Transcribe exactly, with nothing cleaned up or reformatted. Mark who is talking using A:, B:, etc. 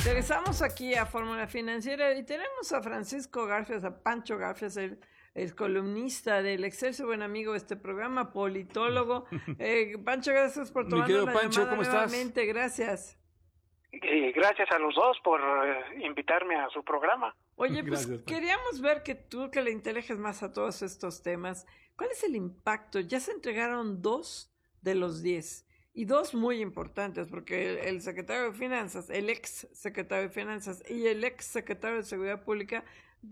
A: Regresamos aquí a Fórmula Financiera y tenemos a Francisco Garfias, a Pancho Garfias, el, el columnista del Excelsior, buen amigo de este programa, politólogo. Eh, Pancho, gracias por tomar la
B: Pancho,
A: llamada
B: ¿cómo estás?
A: nuevamente, gracias.
C: Y gracias a los dos por eh, invitarme a su programa.
A: Oye, pues
B: Gracias,
A: queríamos ver que tú que le inteliges más a todos estos temas, ¿cuál es el impacto? Ya se entregaron dos de los diez. Y dos muy importantes, porque el secretario de Finanzas, el ex secretario de Finanzas y el ex secretario de Seguridad Pública